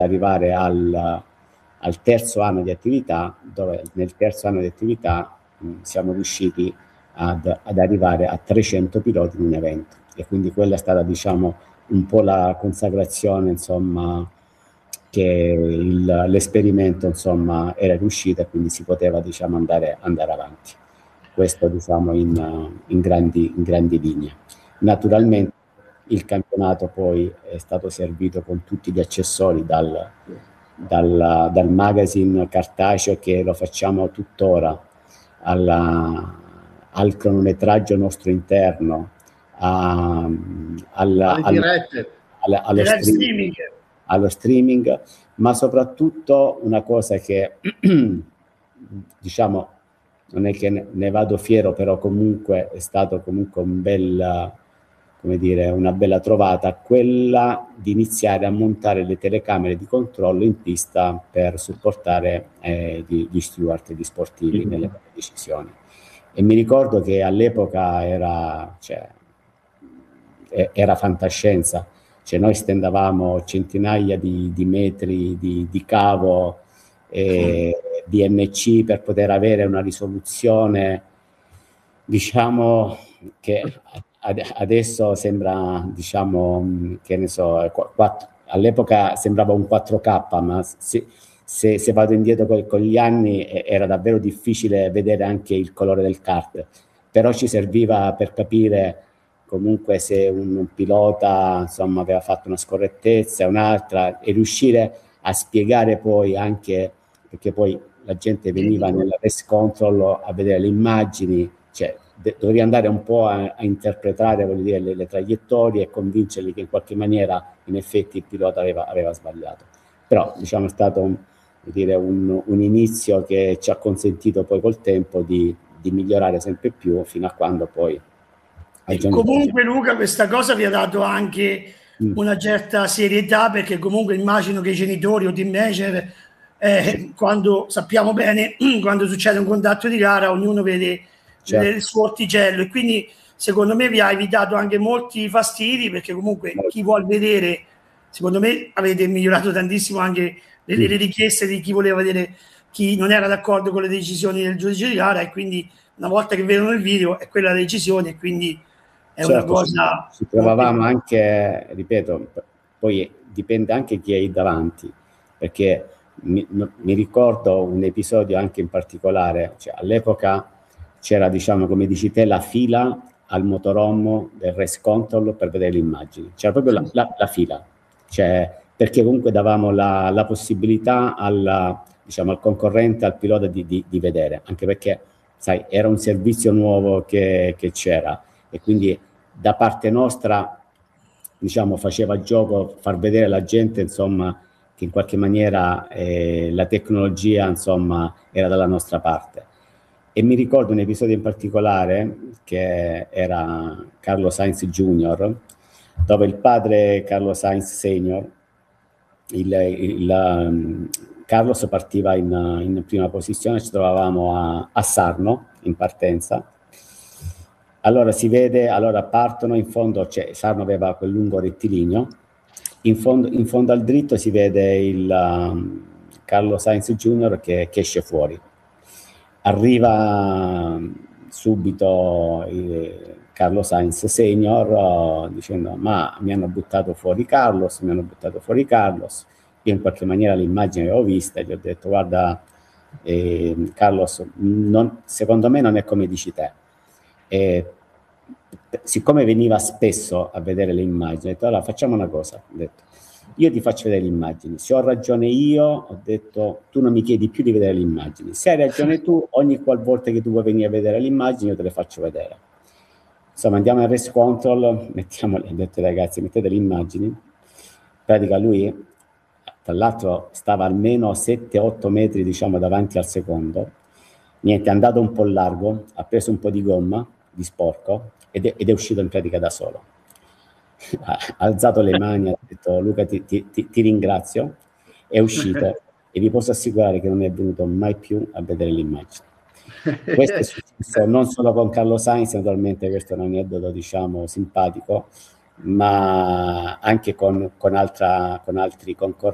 arrivare al terzo anno di attività, dove nel terzo anno di attività siamo riusciti ad arrivare a 300 piloti in un evento, e quindi quella è stata, diciamo, un po' la consacrazione, insomma, che l'esperimento, insomma, era riuscito, e quindi si poteva, diciamo, andare avanti. Questo, diciamo, in grandi linee. Naturalmente il campionato poi è stato servito con tutti gli accessori, dal magazine cartaceo, che lo facciamo tuttora, al cronometraggio nostro interno, alle dirette, allo streaming, ma soprattutto una cosa che diciamo, non è che ne vado fiero, però comunque è stato comunque un bel, come dire, una bella trovata, quella di iniziare a montare le telecamere di controllo in pista per supportare gli steward e gli sportivi nelle decisioni. E mi ricordo che all'epoca era fantascienza, cioè noi stendavamo centinaia di metri di cavo DNC per poter avere una risoluzione, diciamo, che adesso sembra, diciamo, che ne so, all'epoca sembrava un 4K, ma se vado indietro con gli anni era davvero difficile vedere anche il colore del kart, però ci serviva per capire comunque se un pilota, insomma, aveva fatto una scorrettezza, un'altra, e riuscire a spiegare poi anche, perché poi la gente veniva nella race control a vedere le immagini, cioè dovevi andare un po' a interpretare, voglio dire, le traiettorie e convincerli che in qualche maniera in effetti il pilota aveva sbagliato. Però, diciamo, è stato un inizio che ci ha consentito poi col tempo di migliorare sempre più, fino a quando poi... E comunque, Luca, questa cosa vi ha dato anche una certa serietà, perché comunque immagino che i genitori o team manager, quando sappiamo bene, quando succede un contatto di gara, ognuno vede il suo orticello, e quindi secondo me vi ha evitato anche molti fastidi, perché comunque chi vuol vedere, secondo me avete migliorato tantissimo anche le richieste di chi voleva vedere, chi non era d'accordo con le decisioni del giudice di gara, e quindi una volta che vedono il video è quella la decisione, e quindi è una cosa... Ci trovavamo anche, ripeto, poi dipende anche chi hai davanti, perché mi ricordo un episodio anche in particolare, cioè all'epoca c'era, diciamo, come dici te, la fila al motorhome del race control per vedere le immagini, c'era proprio la fila, cioè, perché comunque davamo la possibilità diciamo, al concorrente, al pilota di vedere, anche perché, sai, era un servizio nuovo che c'era, e quindi da parte nostra, diciamo, faceva gioco far vedere alla gente, insomma, che in qualche maniera la tecnologia, insomma, era dalla nostra parte. E mi ricordo un episodio in particolare, che era Carlos Sainz Jr., dove il padre Carlos Sainz Senior, Carlos partiva in prima posizione, ci trovavamo a Sarno in partenza. Allora si vede, partono, in fondo Sarno aveva quel lungo rettilineo, in fondo al dritto si vede il Carlos Sainz Jr. che esce fuori. Arriva subito Carlos Sainz Senior dicendo: ma mi hanno buttato fuori Carlos. Io in qualche maniera l'immagine l'avevo vista e gli ho detto: guarda Carlos, secondo me non è come dici te. Siccome veniva spesso a vedere le immagini, ho detto: allora facciamo una cosa, ho detto, io ti faccio vedere le immagini, se ho ragione io, ho detto, tu non mi chiedi più di vedere le immagini, se hai ragione tu, ogni qualvolta che tu vuoi venire a vedere le immagini io te le faccio vedere. Insomma, andiamo al race control, ho detto ai ragazzi, mettete le immagini. In pratica lui, tra l'altro, stava almeno 7-8 metri, diciamo, davanti al secondo. Niente, è andato un po' largo, ha preso un po' di gomma, di sporco, ed è uscito in pratica da solo. Ha alzato le mani, ha detto: Luca, ti ringrazio, è uscito, e vi posso assicurare che non è venuto mai più a vedere l'immagine. Questo è successo non solo con Carlos Sainz, naturalmente questo è un aneddoto, diciamo, simpatico, ma anche con altri concorrenti